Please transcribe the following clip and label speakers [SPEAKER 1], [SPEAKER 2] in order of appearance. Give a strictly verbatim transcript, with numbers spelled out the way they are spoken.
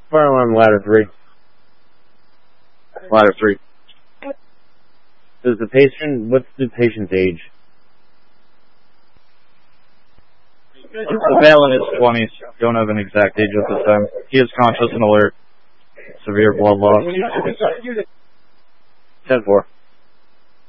[SPEAKER 1] Fire alarm ladder three.
[SPEAKER 2] Ladder three.
[SPEAKER 1] Does the patient, what's the patient's age?
[SPEAKER 2] Male in his twenties. Don't have an exact age at this time. He is conscious and alert. Severe blood loss.
[SPEAKER 1] ten four.